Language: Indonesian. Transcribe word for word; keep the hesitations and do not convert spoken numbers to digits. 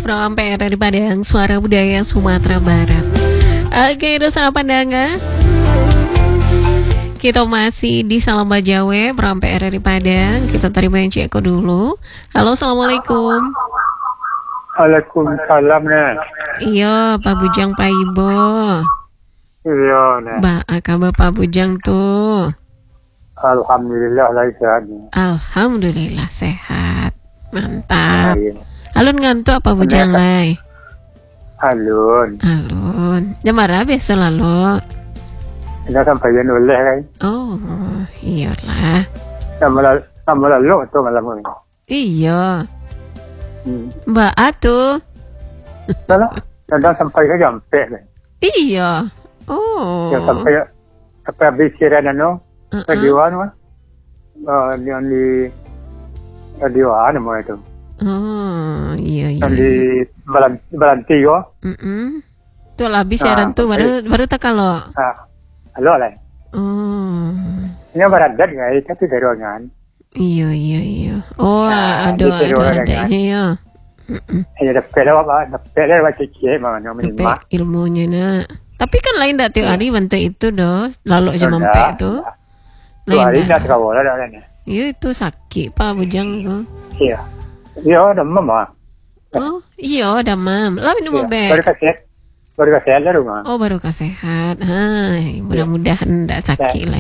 Program P R dari Padang, Suara Budaya Sumatera Barat. Oke, dosa pandangan. Kita masih di Salam Bajawe, Program P R dari Padang. Kita terima yang Ceko dulu. Halo, Assalamualaikum. Waalaikumsalam, Nek. Iya, Pak Bujang, Pak Ibo. Iya, Nek. Ba, kabar Pak Bujang tuh? Alhamdulillah lah sehat. Alhamdulillah sehat. Mantap. Iya. Alun ngantuk apa Bujang lai? Alun. Alun. Jamara biasa lalu. Kita sampai yang oleh kan. Oh, iyalah. Sama sama lalu tu malam ni. Iya. Hmm. Mbak atuh. Salah. Kadang sampai ke jampe kan. Iya. Oh. Yang sampai sampai habis siaran anu. Uh-uh. Radioan mah. Ah, yang di radioan mah itu. Oh, iya iya. Yang di balan balanti yo. Mm-mm. Tuh lah habis siaran tuh baru baru tak kalau. Ah. Halo lah. Oh. Ini beradat guys, tapi dari ruangan. Iya iya iya. Oh, Nah, ada di Terora ada kan. adanya ya. Hanya dapat apa? Dapat apa cek mana nama ni mah. Tapi ilmunya nak. Tapi kan lain dak tiap Iya. hari bentuk itu doh. Lalu aja Dah, mampe itu. Dua hari dah dah. terkawal dah dah ni. Iya itu sakit Pak Bujang tuh. Iya. Iya, demam mah. Oh iya demam. Lah minum Iya. obat. Baru kasih. Baru kasih lah rumah. Oh baru kesehat. Hai, mudah-mudahan tidak sakit lah.